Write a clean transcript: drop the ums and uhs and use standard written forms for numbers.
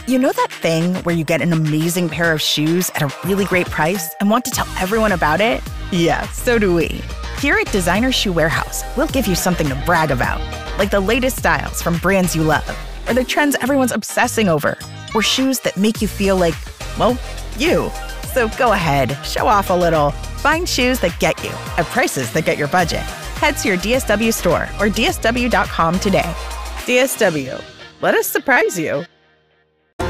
You know that thing where you get an amazing pair of shoes at a really great price and want to tell everyone about it? Yeah, so do we. Here at Designer Shoe Warehouse, we'll give you something to brag about, like the latest styles from brands you love, or the trends everyone's obsessing over, or shoes that make you feel like, well, you. So go ahead, show off a little. Find shoes that get you at prices that get your budget. Head to your DSW store or dsw.com today. DSW, let us surprise you.